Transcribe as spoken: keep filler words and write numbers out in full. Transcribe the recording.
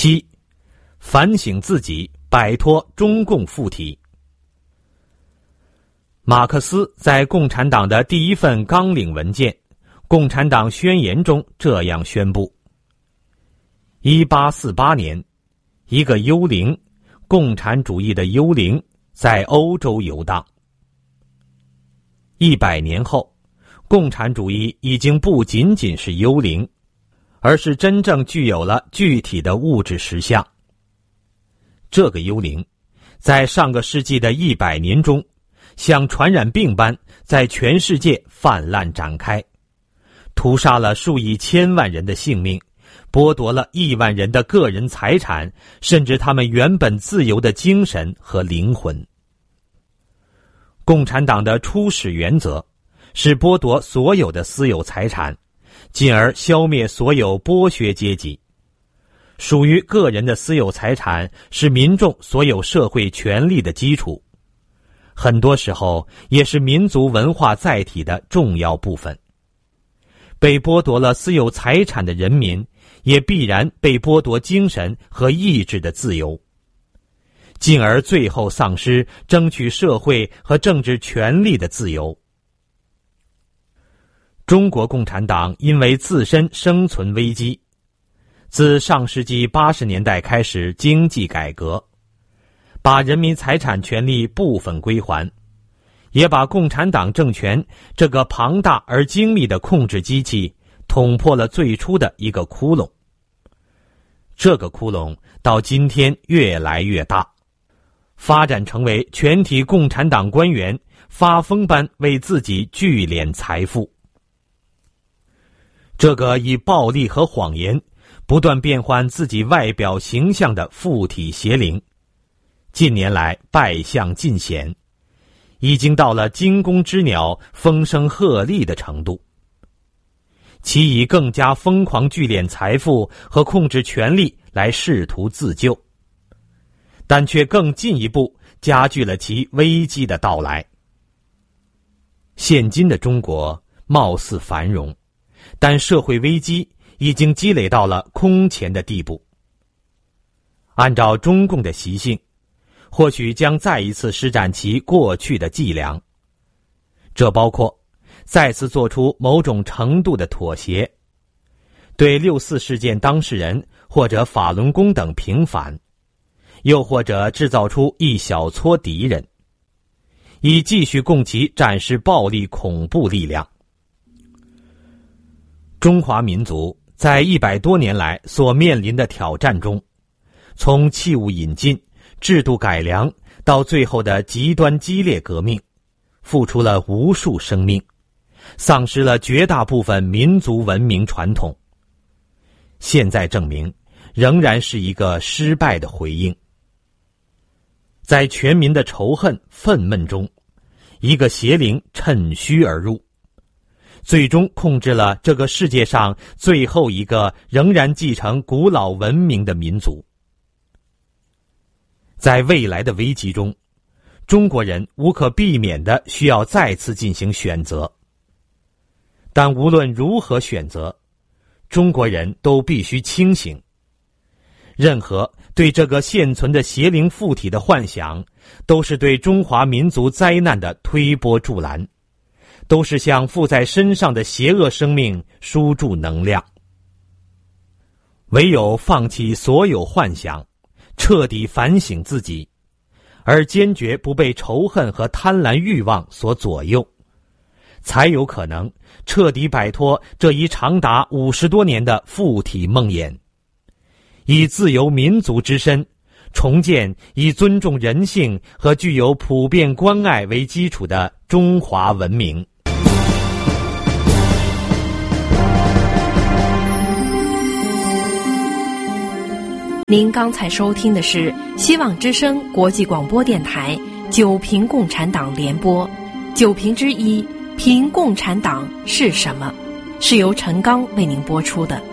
七、反省自己，摆脱中共附体。马克思在共产党的第一份纲领文件《共产党宣言》中这样宣布：一八四八年，一个幽灵，共产主义的幽灵，在欧洲游荡。一百年后，共产主义已经不仅仅是幽灵，而是真正具有了具体的物质实相。这个幽灵，在上个世纪的一百年中，像传染病般在全世界泛滥展开，屠杀了数以千万人的性命，剥夺了亿万人的个人财产，甚至他们原本自由的精神和灵魂。共产党的初始原则是剥夺所有的私有财产，进而消灭所有剥削阶级。属于个人的私有财产是民众所有社会权利的基础，很多时候也是民族文化载体的重要部分。被剥夺了私有财产的人民，也必然被剥夺精神和意志的自由，进而最后丧失争取社会和政治权利的自由。中国共产党因为自身生存危机，自上世纪八十年代开始经济改革，把人民财产权利部分归还，也把共产党政权这个庞大而精密的控制机器捅破了最初的一个窟窿。这个窟窿到今天越来越大，发展成为全体共产党官员发疯般为自己聚敛财富。这个以暴力和谎言不断变换自己外表形象的附体邪灵，近年来败相尽显，已经到了惊弓之鸟风声鹤唳的程度。其以更加疯狂聚敛财富和控制权力来试图自救，但却更进一步加剧了其危机的到来。现今的中国貌似繁荣，但社会危机已经积累到了空前的地步。按照中共的习性，或许将再一次施展其过去的伎俩，这包括再次做出某种程度的妥协，对六四事件当事人或者法轮功等平反，又或者制造出一小撮敌人，以继续供其展示暴力恐怖力量。中华民族在一百多年来所面临的挑战中，从器物引进、制度改良到最后的极端激烈革命，付出了无数生命，丧失了绝大部分民族文明传统。现在证明，仍然是一个失败的回应。在全民的仇恨、愤懑中，一个邪灵趁虚而入，最终控制了这个世界上最后一个仍然继承古老文明的民族。在未来的危机中，中国人无可避免地需要再次进行选择。但无论如何选择，中国人都必须清醒。任何对这个现存的邪灵附体的幻想，都是对中华民族灾难的推波助澜，都是向附在身上的邪恶生命输注能量。唯有放弃所有幻想，彻底反省自己，而坚决不被仇恨和贪婪欲望所左右，才有可能彻底摆脱这一长达五十多年的附体梦魇，以自由民族之身重建以尊重人性和具有普遍关爱为基础的中华文明。 您刚才收听的是希望之声国际广播电台九评共产党联播，九评之一，评共产党是什么，是由陈刚为您播出的。